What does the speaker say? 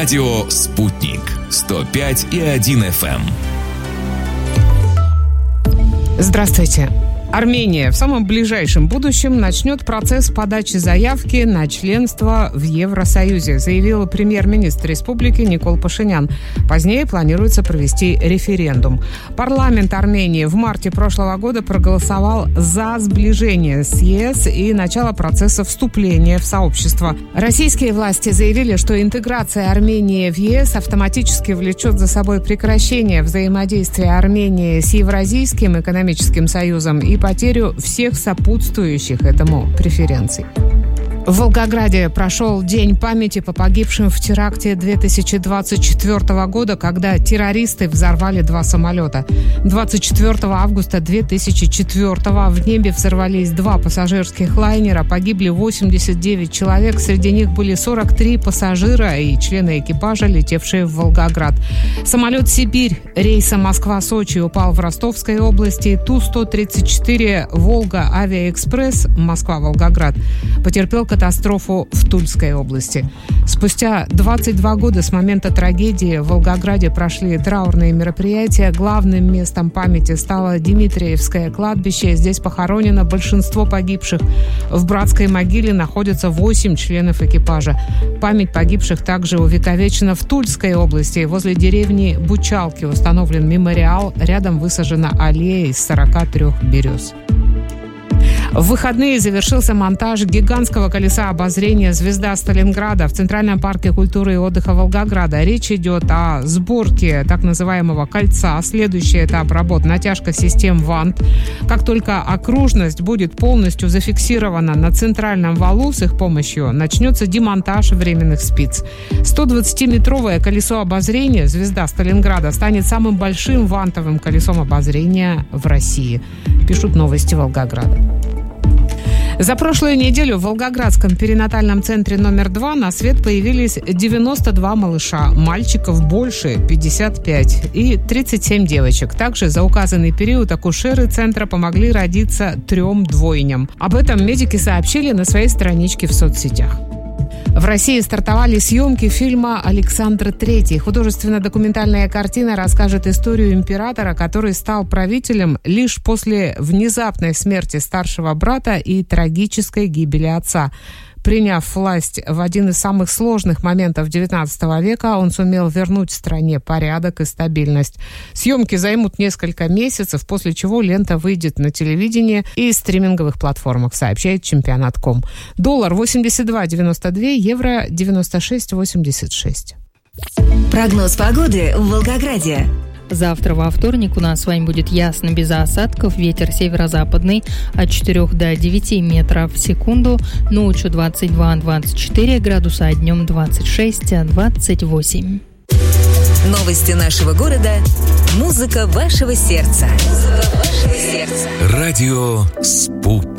Радио «Спутник» 105,1 FM. Здравствуйте. Армения в самом ближайшем будущем начнет процесс подачи заявки на членство в Евросоюзе, заявил премьер-министр республики Никол Пашинян. Позднее планируется провести референдум. Парламент Армении в марте прошлого года проголосовал за сближение с ЕС и начало процесса вступления в сообщество. Российские власти заявили, что интеграция Армении в ЕС автоматически влечет за собой прекращение взаимодействия Армении с Евразийским экономическим союзом и потерю всех сопутствующих этому преференций. В Волгограде прошел День памяти по погибшим в теракте 2024 года, когда террористы взорвали 2 самолета. 24 августа 2004 в небе взорвались 2 пассажирских лайнера, погибли 89 человек, среди них были 43 пассажира и члены экипажа, летевшие в Волгоград. Самолет «Сибирь» рейса Москва-Сочи упал в Ростовской области. Ту-134 «Волга» авиаэкспресс Москва-Волгоград потерпел катастрофу в Тульской области. Спустя 22 года с момента трагедии в Волгограде прошли траурные мероприятия. Главным местом памяти стало Дмитриевское кладбище. Здесь похоронено большинство погибших. В братской могиле находятся 8 членов экипажа. Память погибших также увековечена в Тульской области. Возле деревни Бучалки установлен мемориал. Рядом высажена аллея из 43 берез. В выходные завершился монтаж гигантского колеса обозрения «Звезда Сталинграда» в Центральном парке культуры и отдыха Волгограда. Речь идет о сборке так называемого кольца. Следующий этап работ — натяжка систем вант. Как только окружность будет полностью зафиксирована на центральном валу, с их помощью начнется демонтаж временных спиц. 120-метровое колесо обозрения «Звезда Сталинграда» станет самым большим вантовым колесом обозрения в России, пишут «Новости Волгограда». За прошлую неделю в Волгоградском перинатальном центре номер 2 на свет появились 92 малыша, мальчиков больше 55 и 37 девочек. Также за указанный период акушеры центра помогли родиться 3 двойням. Об этом медики сообщили на своей страничке в соцсетях. В России стартовали съемки фильма «Александр III». Художественно-документальная картина расскажет историю императора, который стал правителем лишь после внезапной смерти старшего брата и трагической гибели отца. Приняв власть в один из самых сложных моментов XIX века, он сумел вернуть стране порядок и стабильность. Съемки займут несколько месяцев, после чего лента выйдет на телевидении и стриминговых платформах, сообщает Чемпионат.ком. Доллар 82.92, евро 96.86. Прогноз погоды в Волгограде. Завтра во вторник у нас с вами будет ясно, без осадков. Ветер северо-западный от 4 до 9 метров в секунду. Ночью 22-24 градуса, а днем 26-28. Новости нашего города. Музыка вашего сердца. Радио «Спутник».